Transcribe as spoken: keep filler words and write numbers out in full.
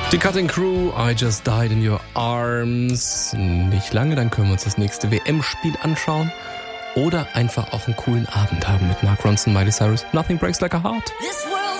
Die Cutting Crew, I Just Died in Your Arms. Nicht lange, dann können wir uns das nächste W M-Spiel anschauen. Oder einfach auch einen coolen Abend haben mit Mark Ronson, Miley Cyrus. Nothing Breaks Like a Heart.